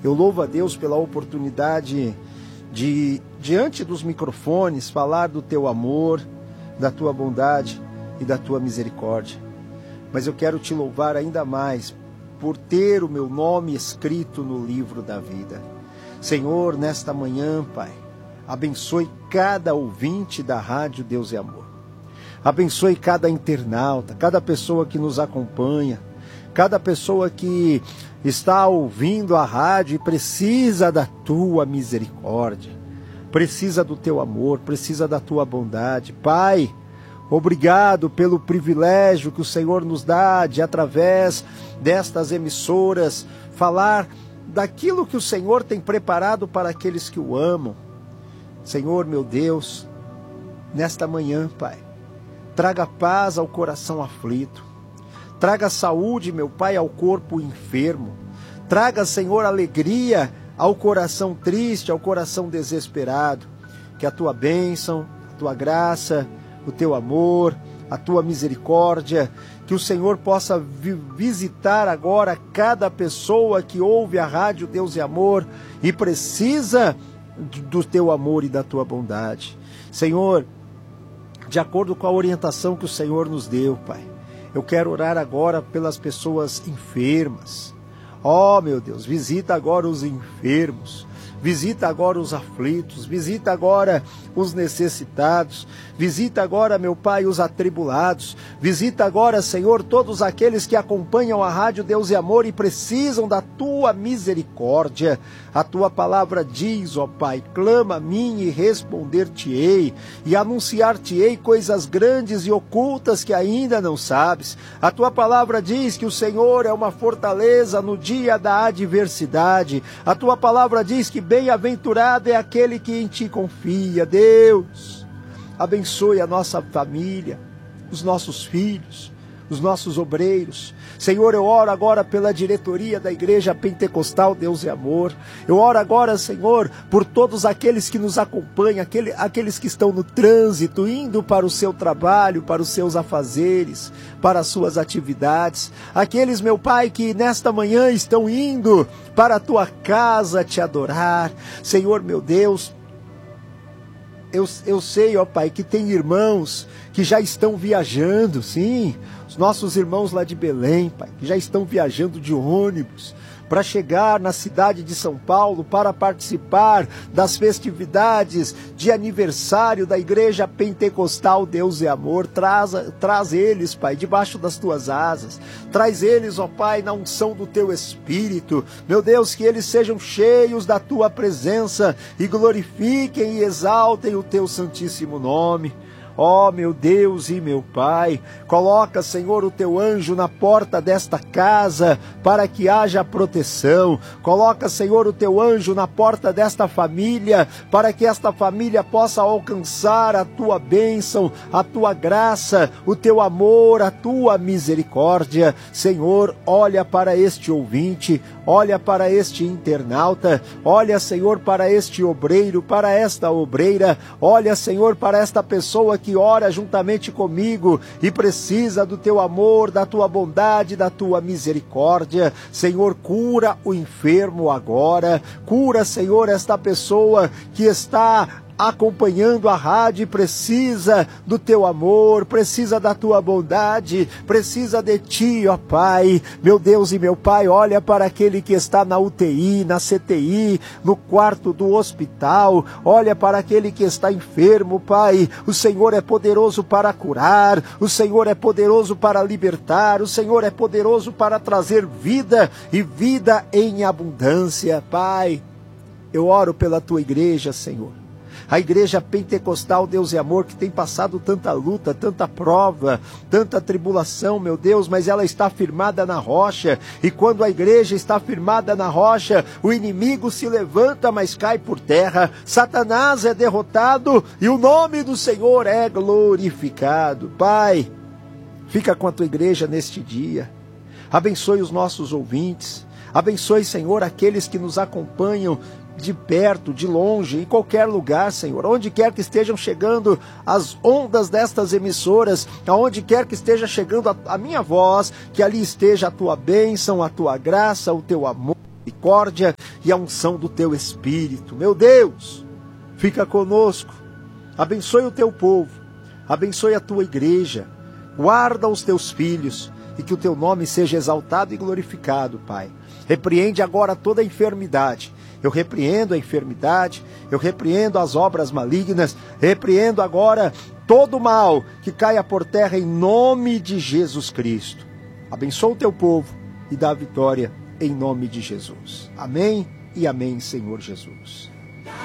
Eu louvo a Deus pela oportunidade de, diante dos microfones, falar do teu amor, da tua bondade e da tua misericórdia. Mas eu quero te louvar ainda mais por ter o meu nome escrito no livro da vida. Senhor, nesta manhã, Pai, abençoe cada ouvinte da Rádio Deus e Amor. Abençoe cada internauta, cada pessoa que nos acompanha, cada pessoa que está ouvindo a rádio e precisa da tua misericórdia, precisa do teu amor, precisa da tua bondade. Pai, obrigado pelo privilégio que o Senhor nos dá de, através destas emissoras, falar daquilo que o Senhor tem preparado para aqueles que o amam. Senhor, meu Deus, nesta manhã, Pai, traga paz ao coração aflito. Traga saúde, meu Pai, ao corpo enfermo. Traga, Senhor, alegria ao coração triste, ao coração desesperado. Que a tua bênção, a tua graça, o teu amor, a tua misericórdia, que o Senhor possa visitar agora cada pessoa que ouve a Rádio Deus e Amor e precisa do teu amor e da tua bondade. Senhor, de acordo com a orientação que o Senhor nos deu, Pai, eu quero orar agora pelas pessoas enfermas. Oh, meu Deus, visita agora os enfermos, visita agora os aflitos, visita agora os necessitados, visita agora, meu Pai, os atribulados, visita agora, Senhor, todos aqueles que acompanham a Rádio Deus e Amor e precisam da tua misericórdia. A tua palavra diz, ó Pai, clama a mim e responder-te-ei, e anunciar-te-ei coisas grandes e ocultas que ainda não sabes. A tua palavra diz que o Senhor é uma fortaleza no dia da adversidade. A tua palavra diz que bem-aventurado é aquele que em ti confia. Deus, abençoe a nossa família, os nossos filhos, os nossos obreiros. Senhor, eu oro agora pela diretoria da Igreja Pentecostal Deus e Amor. Eu oro agora, Senhor, por todos aqueles que nos acompanham, aqueles que estão no trânsito, indo para o seu trabalho, para os seus afazeres, para as suas atividades. Aqueles, meu Pai, que nesta manhã estão indo para a tua casa te adorar. Senhor, meu Deus, eu sei, ó Pai, que tem irmãos que já estão viajando, sim, os nossos irmãos lá de Belém, Pai, que já estão viajando de ônibus para chegar na cidade de São Paulo para participar das festividades de aniversário da Igreja Pentecostal Deus e Amor. Traz eles, Pai, debaixo das tuas asas. Traz eles, ó Pai, na unção do teu Espírito. Meu Deus, que eles sejam cheios da tua presença e glorifiquem e exaltem o teu santíssimo nome. Ó meu Deus e meu Pai, coloca, Senhor, o teu anjo na porta desta casa para que haja proteção. Coloca, Senhor, o teu anjo na porta desta família para que esta família possa alcançar a tua bênção, a tua graça, o teu amor, a tua misericórdia. Senhor, olha para este ouvinte, olha para este internauta, olha, Senhor, para este obreiro, para esta obreira, olha, Senhor, para esta pessoa que ora juntamente comigo e precisa do teu amor, da tua bondade, da tua misericórdia. Senhor, cura o enfermo agora, cura, Senhor, esta pessoa que está acompanhando a rádio e precisa do teu amor, precisa da tua bondade, precisa de ti, ó Pai. Meu Deus e meu Pai, olha para aquele que está na UTI, na CTI, no quarto do hospital, olha para aquele que está enfermo, Pai. O Senhor é poderoso para curar, o Senhor é poderoso para libertar, o Senhor é poderoso para trazer vida e vida em abundância, Pai. Eu oro pela tua igreja, Senhor. A Igreja Pentecostal Deus e Amor, que tem passado tanta luta, tanta prova, tanta tribulação, meu Deus, mas ela está firmada na rocha, e quando a igreja está firmada na rocha, o inimigo se levanta, mas cai por terra, Satanás é derrotado, e o nome do Senhor é glorificado. Pai, fica com a tua igreja neste dia, abençoe os nossos ouvintes, abençoe, Senhor, aqueles que nos acompanham de perto, de longe, em qualquer lugar, Senhor, onde quer que estejam chegando as ondas destas emissoras, aonde quer que esteja chegando a minha voz, que ali esteja a tua bênção, a tua graça, o teu amor, misericórdia, e a unção do teu Espírito. Meu Deus, fica conosco, abençoe o teu povo, abençoe a tua igreja, guarda os teus filhos e que o teu nome seja exaltado e glorificado, Pai. Repreende agora toda a enfermidade. Eu repreendo a enfermidade, eu repreendo as obras malignas, repreendo agora todo o mal que caia por terra em nome de Jesus Cristo. Abençoa o teu povo e dá a vitória em nome de Jesus. Amém e amém, Senhor Jesus.